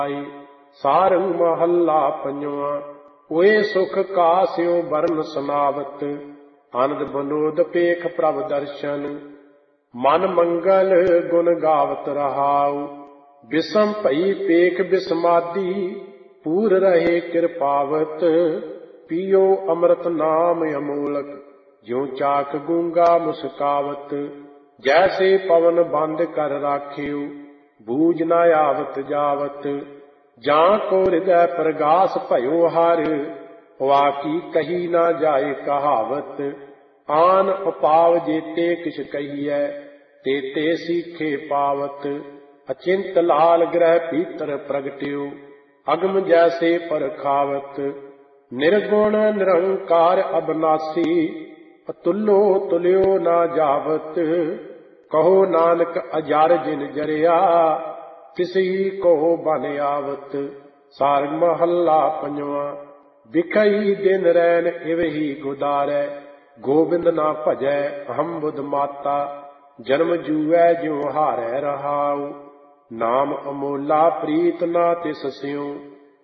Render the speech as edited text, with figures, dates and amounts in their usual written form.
सारंग महला पंजवा। ओए सुख कास्यो बरन सुनावत, आनंद बनोद पेख प्रभ दर्शन। मन मंगल गुण गावत रहाऊ, विषम भई पेख बिसमादी। पूर रहे कृपावत, पियो अमृत नाम अमोलक। ज्यों चाक गूंगा मुस्कावत, जैसे पवन बंद कर राख्यो। बूझ न आवत जावत, जां को हृदय प्रगास भयो हर। वाकी कही न जाए कहावत, आन उपाव जेते किछ कहिए। तेते सीखे पावत, अचिंत लाल ग्रह भीतर प्रगट्यो। अगम जैसे परखावत, निर्गुण निरंकार अबनासी। अतुल्यो तुल्यो न जावत, कहो नानक अजर जिन जरिया। तिसही को बन आवत। सारंग महला पंजवा। बिखई दिन रैन इवही गुदारै, गोबिंद ना भजै अहम बुध माता। जन्म जूऐ ज्यों हारै रहाऊ, नाम अमोला प्रीत ना तिस स्यों।